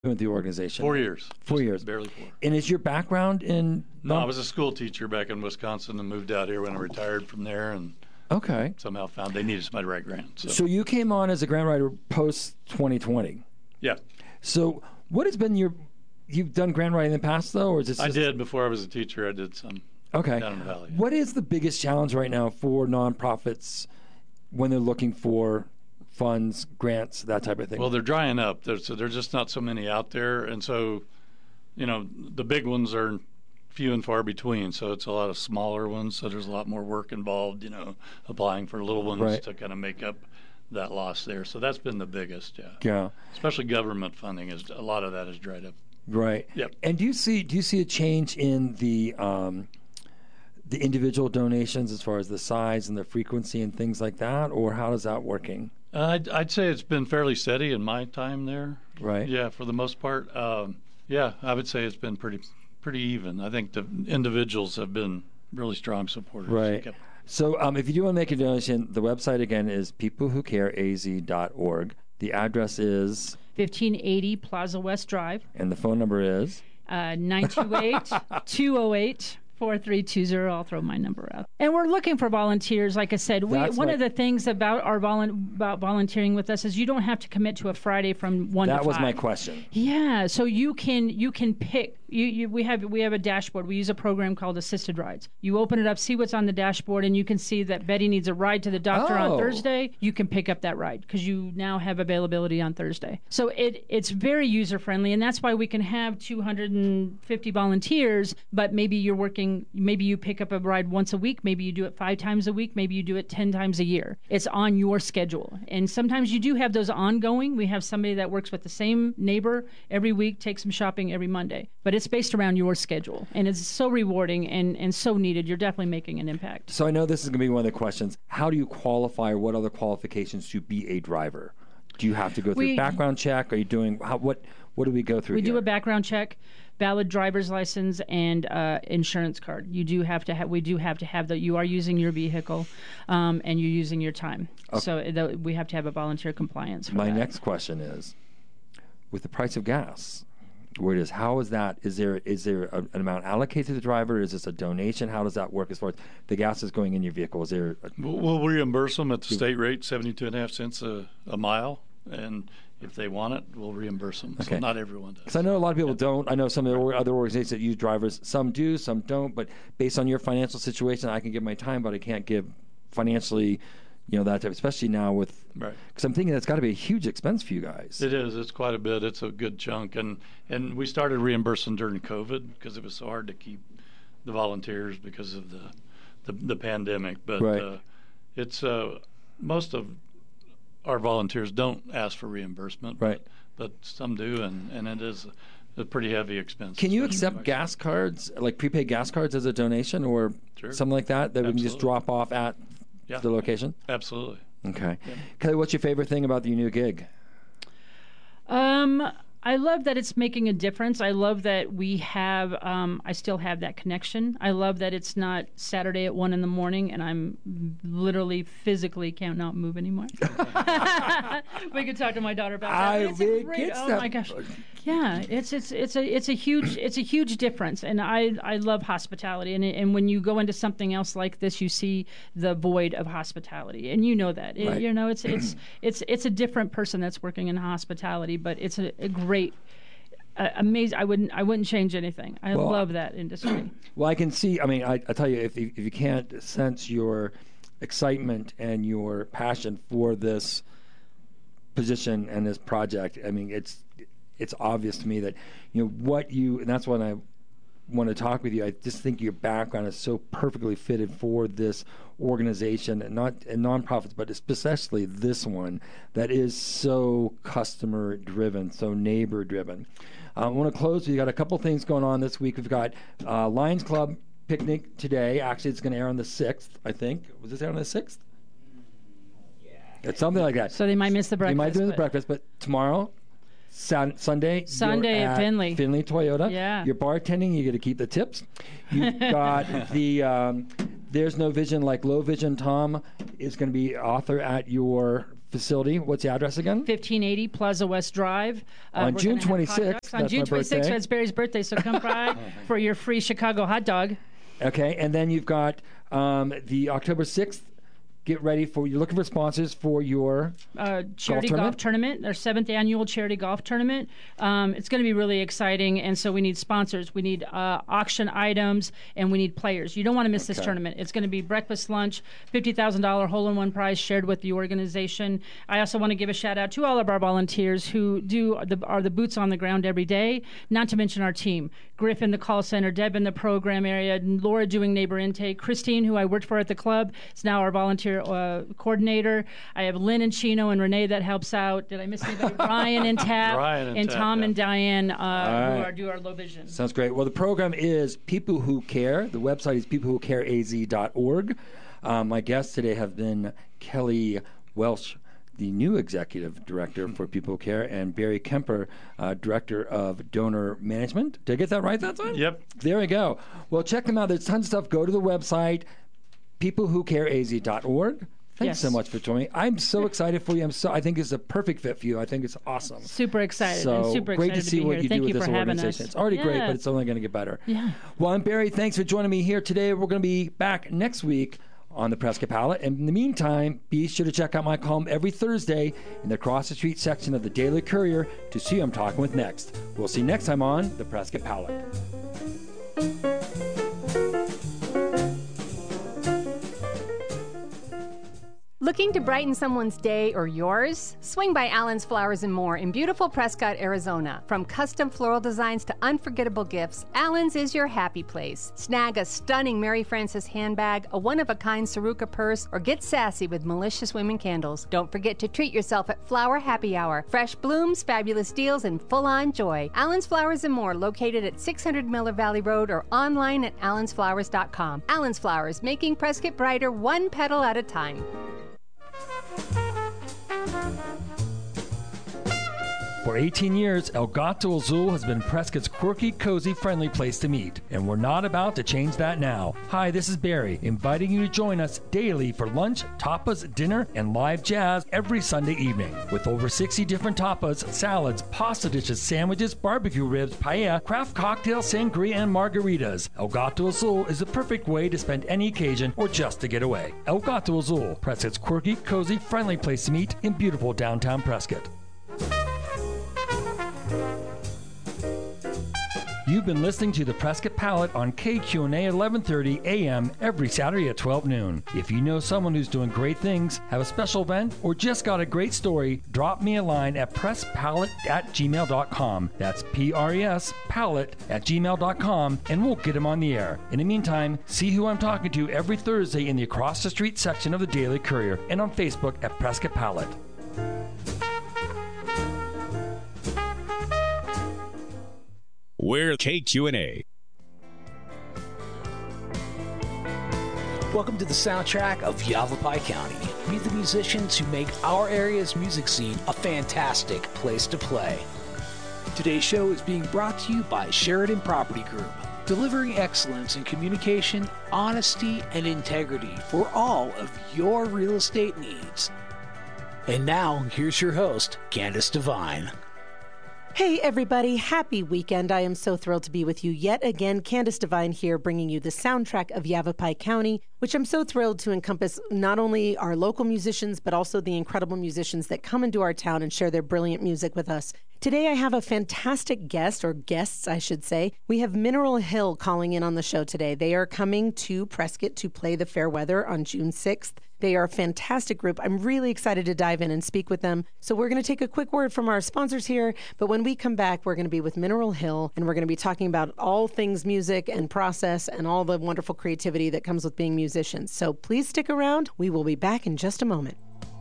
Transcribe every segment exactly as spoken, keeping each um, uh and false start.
with the organization? Four years. Four Just years. Barely four. And is your background in... No, I was a school teacher back in Wisconsin and moved out here when I retired from there and Okay. somehow found they needed somebody to write grants. So, So you came on as a grant writer post twenty twenty. yeah. So what has been your... You've done grant writing in the past, though, or is this I just... did. Before I was a teacher, I did some Okay. down in the valley. What is the biggest challenge right now for nonprofits when they're looking for funds, grants, that type of thing? Well, they're drying up. There's, so there's just not so many out there. And so, you know, the big ones are few and far between. So it's a lot of smaller ones. So there's a lot more work involved, you know, applying for little ones Right. to kind of make up that loss there. So that's been the biggest, yeah. Yeah. Especially government funding, is a lot of that is dried up. Right. Yep. And do you see do you see a change in the um, the individual donations as far as the size and the frequency and things like that, or how is that working? Uh, I'd, I'd say it's been fairly steady in my time there. Right. Yeah, for the most part. Um, yeah, I would say it's been pretty pretty even. I think the individuals have been really strong supporters. Right. Yep. So um, if you do want to make a donation, the website again is people who care a z dot org. The address is, fifteen eighty Plaza West Drive, and the phone number is. uh, nine two eight, two oh eight, four three two zero. I'll throw my number out. And we're looking for volunteers. Like I said, we, That's one like- of the things about our volun- about volunteering with us is you don't have to commit to a Friday from one to That five. was my question. Yeah, so you can you can pick. You, you we have we have a dashboard. We use a program called Assisted Rides. You open it up, see what's on the dashboard, and you can see that Betty needs a ride to the doctor Oh. on Thursday. You can pick up that ride because you now have availability on Thursday. So it it's very user friendly, and that's why we can have two hundred fifty volunteers. But maybe you're working. Maybe you pick up a ride once a week. Maybe you do it five times a week. Maybe you do it ten times a year. It's on your schedule, and sometimes you do have those ongoing. We have somebody that works with the same neighbor every week, takes them shopping every Monday. But it's based around your schedule, and it's so rewarding and, and so needed. You're definitely making an impact. So I know this is going to be one of the questions. How do you qualify, or what other qualifications to be a driver? Do you have to go through We- a background check? Are you doing, how, what What do we go through We here? do a background check, valid driver's license, and uh, insurance card. You do have to have. We do have to have that. You are using your vehicle, um, and you're using your time. So uh, th- we have to have a volunteer compliance. For My that. next question is, with the price of gas, where it is, how is that? Is there is there a, an amount allocated to the driver? Is this a donation? How does that work as far as the gas is going in your vehicle? Is there? A, We'll, we'll reimburse them at the state rate, seventy-two and a half cents a, a mile, and if they want it, we'll reimburse them. Okay. So not everyone does. Because I know a lot of people don't. I know some of the or- other organizations that use drivers. Some do, some don't. But based on your financial situation, I can give my time, but I can't give financially, you know, that type. Especially now with, Right. because I'm thinking that's got to be a huge expense for you guys. It is. It's quite a bit. It's a good chunk, and and we started reimbursing during COVID because it was so hard to keep the volunteers because of the the, the pandemic. But Right. uh, it's uh, most of our volunteers don't ask for reimbursement, Right. But, but some do, and, and it is a pretty heavy expense. Can you especially accept next- gas cards, like prepaid gas cards, as a donation or Sure. something like that, that we can just Absolutely. drop off at Yeah. the location? Absolutely. Okay. Kelly, what's your favorite thing about your new gig? Um, I love that it's making a difference. I love that we have, um, I still have that connection. I love that it's not Saturday at one in the morning and I'm literally physically can't not move anymore. We could talk to my daughter about that. I but it's a think great, it's oh the- my gosh. Yeah, it's it's it's a it's a huge it's a huge difference, and I I love hospitality, and and when you go into something else like this, you see the void of hospitality, and you know that It- Right. you know it's it's it's it's a different person that's working in hospitality, but it's a, a great, uh, amazing. I wouldn't I wouldn't change anything. I Well, love that industry. Well, I can see, I mean, I, I tell you, if you, if you can't sense your excitement and your passion for this position and this project, I mean, it's it's obvious to me that, you know, what you, and that's when I want to talk with you. I just think your background is so perfectly fitted for this organization, and not and nonprofits, but especially this one that is so customer driven, so neighbor driven. Uh, I want to close. We got a couple things going on this week. We've got uh, Lions Club picnic today. Actually, it's going to air on the sixth, I think. Was this air on the sixth? Yeah. It's something like that. So they might miss the breakfast. You might do the but- breakfast, but tomorrow, Sun, Sunday, Sunday you're at Finley. Finley Toyota. Yeah. You're bartending. You get to keep the tips. You've got the um, There's No Vision Like Low Vision. Tom is going to be author at your facility. What's the address again? fifteen eighty Plaza West Drive. Uh, On we're June gonna have hot twenty-sixth, dogs. On that's June my twenty-sixth, birthday. that's Barry's birthday, so come by for your free Chicago hot dog. Okay, and then you've got um, the October sixth. Get ready for, you're looking for sponsors for your uh, charity golf golf tournament? tournament, our seventh annual charity golf tournament. Um, it's going to be really exciting, and so we need sponsors. We need uh, auction items, and we need players. You don't want to miss this Okay. tournament. It's going to be breakfast, lunch, fifty thousand dollars hole-in-one prize shared with the organization. I also want to give a shout-out to all of our volunteers who do the, are the boots on the ground every day, not to mention our team. Griff in the call center, Deb in the program area, Laura doing neighbor intake, Christine, who I worked for at the club, is now our volunteer uh, coordinator. I have Lynn and Chino and Renee that helps out. Did I miss anybody? Ryan and Tap, Ryan and and Tap, Tom yeah. and Diane, uh, right. who are, do our low vision. Sounds great. Well, the program is People Who Care. The website is people who care a z dot org. Um, my guests today have been Kelly Welsh, the new executive director for People Who Care, and Barry Kemper, uh, director of donor management. Did I get that right that time? Yep. There we go. Well, check them out. There's tons of stuff. Go to the website, people who care a z dot org. Thanks Yes. so much for joining me. I'm so excited for you. I'm so. I think it's a perfect fit for you. I think it's awesome. Super excited. So and super great excited to see be what here. you Thank do with you this for having organization. us. It's already great, Yeah. but it's only going to get better. Yeah. Well, I'm Barry. Thanks for joining me here today. We're going to be back next week on the Prescott Palette. And in the meantime, be sure to check out my column every Thursday in the Across the Street section of the Daily Courier to see who I'm talking with next. We'll see you next time on the Prescott Palette. Looking to brighten someone's day or yours? Swing by Allen's Flowers and More in beautiful Prescott, Arizona. From custom floral designs to unforgettable gifts, Allen's is your happy place. Snag a stunning Mary Frances handbag, a one-of-a-kind Saruka purse, or get sassy with Malicious Women candles. Don't forget to treat yourself at Flower Happy Hour. Fresh blooms, fabulous deals, and full-on joy. Allen's Flowers and More, located at six hundred Miller Valley Road or online at allens flowers dot com. Allen's Flowers, making Prescott brighter one petal at a time. For eighteen years, El Gato Azul has been Prescott's quirky, cozy, friendly place to meet. And we're not about to change that now. Hi, this is Barry, inviting you to join us daily for lunch, tapas, dinner, and live jazz every Sunday evening. With over sixty different tapas, salads, pasta dishes, sandwiches, barbecue ribs, paella, craft cocktails, sangria, and margaritas. El Gato Azul is the perfect way to spend any occasion or just to get away. El Gato Azul, Prescott's quirky, cozy, friendly place to meet in beautiful downtown Prescott. You've been listening to the Prescott Palette on K Q N A eleven thirty A M every Saturday at twelve noon. If you know someone who's doing great things, have a special event, or just got a great story, drop me a line at presspalette at gmail dot com. That's P R E S palette at gmail dot com, and we'll get them on the air. In the meantime, see who I'm talking to every Thursday in the Across the Street section of the Daily Courier and on Facebook at Prescott Palette. We're K Q N A. Welcome to the soundtrack of Yavapai County. Meet the musicians who make our area's music scene a fantastic place to play. Today's show is being brought to you by Sheridan Property Group, delivering excellence in communication, honesty, and integrity for all of your real estate needs. And now, here's your host, Candace Devine. Hey everybody, happy weekend. I am so thrilled to be with you yet again. Candace Devine here, bringing you the soundtrack of Yavapai County, which I'm so thrilled to encompass not only our local musicians, but also the incredible musicians that come into our town and share their brilliant music with us. Today I have a fantastic guest, or guests I should say. We have Mineral Hill calling in on the show today. They are coming to Prescott to play the Fairweather on June sixth. They are a fantastic group. I'm really excited to dive in and speak with them. So we're going to take a quick word from our sponsors here, but when we come back, we're going to be with Mineral Hill, and we're going to be talking about all things music and process and all the wonderful creativity that comes with being musicians. So please stick around. We will be back in just a moment.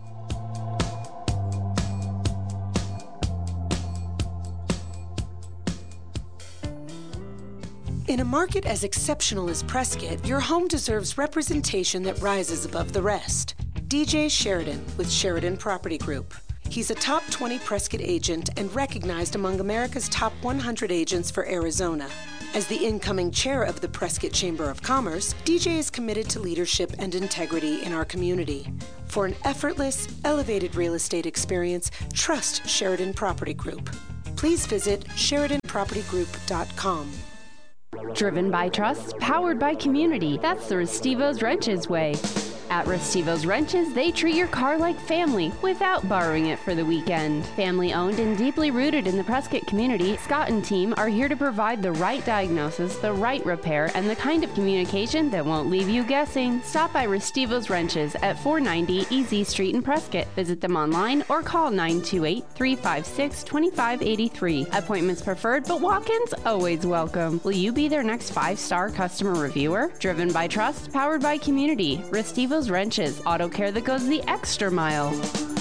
In a market as exceptional as Prescott, your home deserves representation that rises above the rest. D J Sheridan with Sheridan Property Group. He's a top twenty Prescott agent and recognized among America's top one hundred agents for Arizona. As the incoming chair of the Prescott Chamber of Commerce, D J is committed to leadership and integrity in our community. For an effortless, elevated real estate experience, trust Sheridan Property Group. Please visit Sheridan Property Group dot com. Driven by trust, powered by community. That's the Restivo's Wrenches way. At Restivo's Wrenches, they treat your car like family without borrowing it for the weekend. Family owned and deeply rooted in the Prescott community, Scott and team are here to provide the right diagnosis, the right repair, and the kind of communication that won't leave you guessing. Stop by Restivo's Wrenches at four ninety Easy Street in Prescott. Visit them online or call nine two eight, three five six, two five eight three. Appointments preferred, but walk-ins always welcome. Will you be their next five-star customer reviewer? Driven by trust, powered by community. Restivo's Wrenches, auto care that goes the extra mile.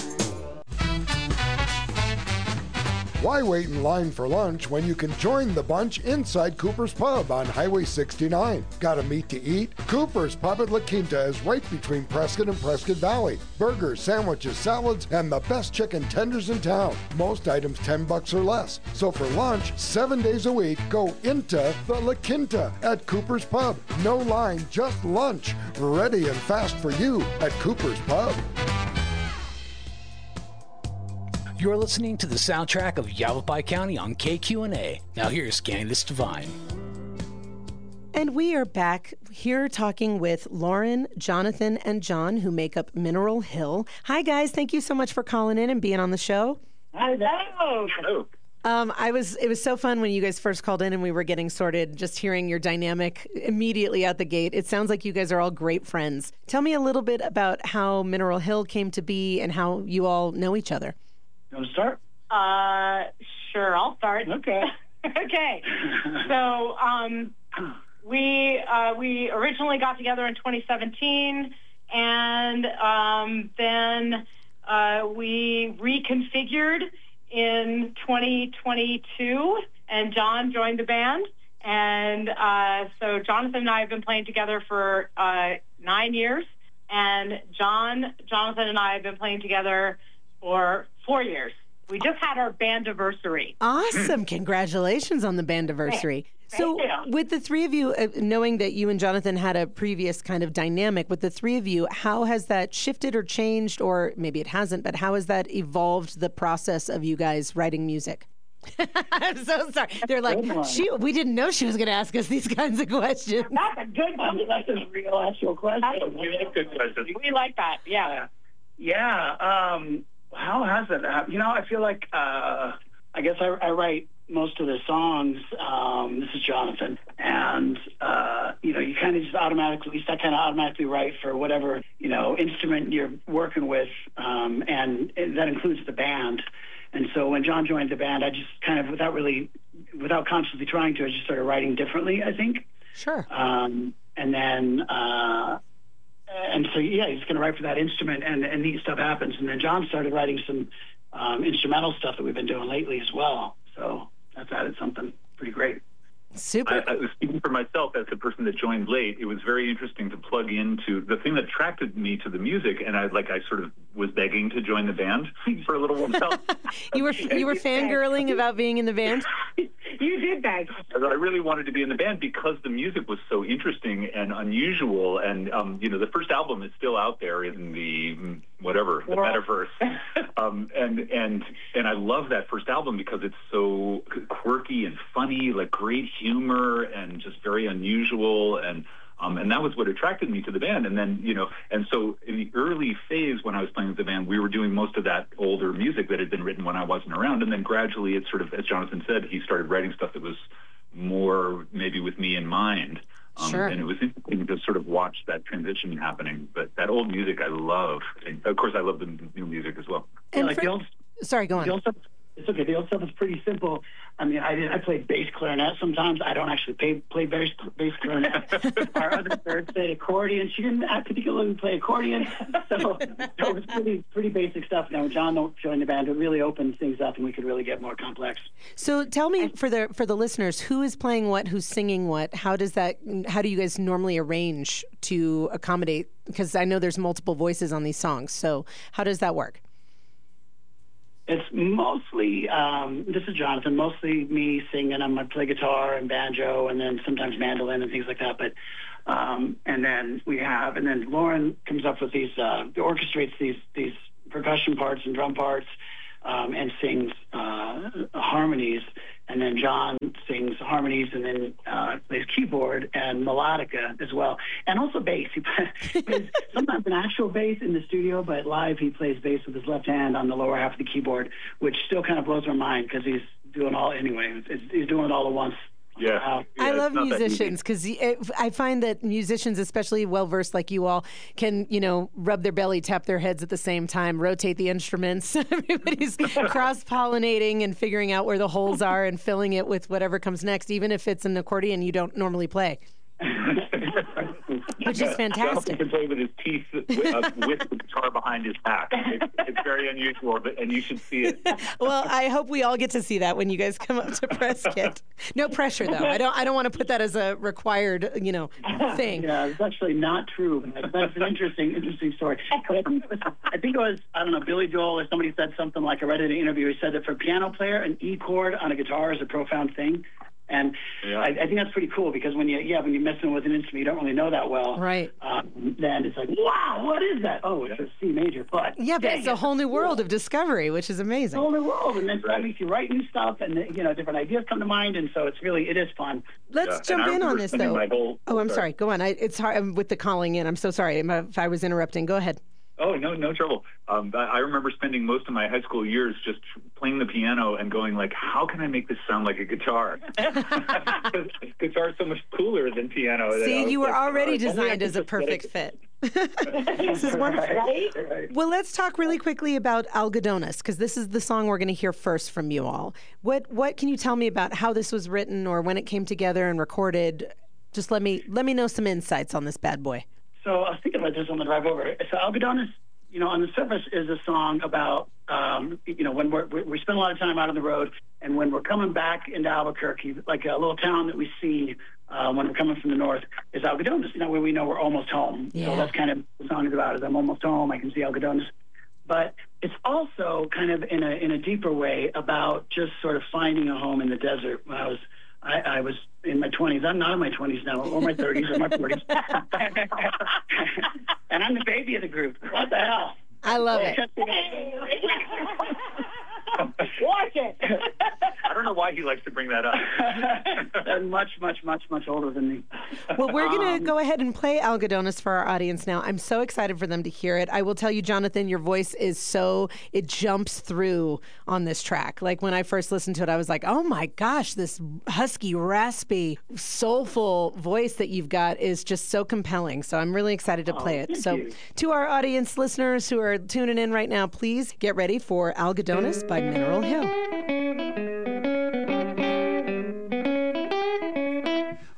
Why wait in line for lunch when you can join the bunch inside Cooper's Pub on Highway sixty-nine? Got a meat to eat? Cooper's Pub at La Quinta is right between Prescott and Prescott Valley. Burgers, sandwiches, salads, and the best chicken tenders in town. Most items ten bucks or less. So for lunch, seven days a week, go into the La Quinta at Cooper's Pub. No line, just lunch. Ready and fast for you at Cooper's Pub. You're listening to the soundtrack of Yavapai County on K Q N A. Now here's Candace Devine. And we are back here talking with Lauren, Jonathan, and John, who make up Mineral Hill. Hi, guys. Thank you so much for calling in and being on the show. Hello. Hello. Um, I was. It was so fun when you guys first called in and we were getting sorted, just hearing your dynamic immediately out the gate. It sounds like you guys are all great friends. Tell me a little bit about how Mineral Hill came to be and how you all know each other. You want to start? Uh, sure, I'll start. Okay. Okay. So um, we uh, we originally got together in twenty seventeen, and um, then uh, we reconfigured in twenty twenty-two, and John joined the band. And uh, so Jonathan and I have been playing together for uh, nine years, and John, Jonathan and I have been playing together for four years. We just had our bandiversary. Awesome. Congratulations on the bandiversary. So Thank you. with the three of you, uh, knowing that you and Jonathan had a previous kind of dynamic, with the three of you, how has that shifted or changed, or maybe it hasn't, but how has that evolved the process of you guys writing music? I'm so sorry. They're like, she. We didn't know she was going to ask us these kinds of questions. That's a good one. That's a real actual question. We like good questions. We like that, yeah. Uh, yeah. Um, how has it happened? You know, I feel like, uh, I guess I, I write most of the songs. Um, this is Jonathan. And, uh, you know, you kind of just automatically, at least I kind of automatically write for whatever, you know, instrument you're working with. Um, and, and that includes the band. And so when John joined the band, I just kind of, without really, without consciously trying to, I just started writing differently, I think. Sure. Um, and then, uh, and so, yeah, he's going to write for that instrument, and, and neat stuff happens. And then John started writing some um, instrumental stuff that we've been doing lately as well. So that's added something pretty great. Super. I, I was speaking for myself as a person that joined late. It was very interesting to plug into the thing that attracted me to the music, and I like I sort of was begging to join the band for a little while. you were you were fangirling about being in the band? You did that. I really wanted to be in the band because the music was so interesting and unusual, and um, you know, the first album is still out there in the whatever the metaverse, um, and and and I love that first album because it's so quirky and funny, like great humor and just very unusual, and um, and that was what attracted me to the band. And then, you know, and so in the early phase when I was playing with the band, we were doing most of that older music that had been written when I wasn't around, and then gradually it sort of, as Jonathan said, he started writing stuff that was more maybe with me in mind. Um, Sure. And it was interesting to sort of watch that transition happening. But that old music I love. And of course, I love the new music as well. And Yeah, like for- the old, Sorry, go on. the old stuff, it's okay. The old stuff is pretty simple. I mean, I did, I played bass clarinet sometimes. I don't actually play, play bass, bass clarinet. Our other third played accordion. She didn't particularly play accordion. So it was pretty pretty basic stuff. Now, when John joined the band, it really opened things up, and we could really get more complex. So tell me, for the for the listeners, who is playing what, who's singing what? How does that? How do you guys normally arrange to accommodate? Because I know there's multiple voices on these songs. So how does that work? It's mostly, um, this is Jonathan, mostly me singing. I'm, I play guitar and banjo and then sometimes mandolin and things like that. But um, and then we have, and then Lauren comes up with these, uh, orchestrates these these percussion parts and drum parts um, and sings uh, harmonies. And then John sings harmonies and then uh, plays keyboard and melodica as well. And also bass. He plays sometimes an actual bass in the studio, but live he plays bass with his left hand on the lower half of the keyboard, which still kind of blows my mind because he's doing all, anyway, he's doing it all at once. Yeah. Uh, yeah I love musicians because I find that musicians, especially well-versed like you all, can, you know, rub their belly, tap their heads at the same time, rotate the instruments. Everybody's cross-pollinating and figuring out where the holes are and filling it with whatever comes next, even if it's an accordion you don't normally play. Which is fantastic. Jonathan can play with his teeth with, uh, with the guitar behind his back. It's, it's very unusual, but, and you should see it. Well, I hope we all get to see that when you guys come up to press kit. No pressure, though. I don't. I don't want to put that as a required, you know, thing. Yeah, it's actually not true. But that's an interesting, interesting story. But I think it was, I think it was, I don't know, Billy Joel or somebody said something like, I read in an interview, he said that for a piano player, an E chord on a guitar is a profound thing. And yeah. I, I think that's pretty cool because when you, yeah, when you're messing with an instrument you don't really know that well, right? Um, then it's like, wow, what is that? Oh, it's a C major, but yeah, but it's a whole new world of discovery, which is amazing. A whole new world, and then that makes you write new stuff, and you know, different ideas come to mind, and so it's really, it is fun. Let's yeah. jump in on this though. Whole, oh, I'm sorry. sorry. Go on. I, it's hard I'm with the calling in. I'm so sorry if I was interrupting. Go ahead. Oh, no, no trouble. Um, I remember spending most of my high school years just playing the piano and going like, how can I make this sound like a guitar? Guitar is so much cooler than piano. See, you were like, already oh, designed as a perfect fit. This is wonderful. Right? Well, let's talk really quickly about Algodones, because this is the song we're going to hear first from you all. What what can you tell me about how this was written or when it came together and recorded? Just let me let me know some insights on this bad boy. So I was thinking about this on the drive over. So Algodones, you know, on the surface is a song about, um, you know, when we're, we spend a lot of time out on the road, and when we're coming back into Albuquerque, like a little town that we see uh, when we're coming from the north is Algodones, you know, where we know we're almost home. Yeah. So that's kind of what the song is about, is I'm almost home, I can see Algodones. But it's also kind of in a in a deeper way about just sort of finding a home in the desert. When I was I, I was in my twenties. I'm not in my twenties now, or my thirties, or my forties. And I'm the baby of the group. What the hell? I love it. Watch it. I don't know why he likes to bring that up. They're much, much, much, much older than me. Well, we're going to um, go ahead and play Algodones for our audience now. I'm so excited for them to hear it. I will tell you, Jonathan, your voice is so, it jumps through on this track. Like when I first listened to it, I was like, oh my gosh, this husky, raspy, soulful voice that you've got is just so compelling. So I'm really excited to play oh, it. So you. to our audience listeners who are tuning in right now, please get ready for Algodones by Mineral Hill.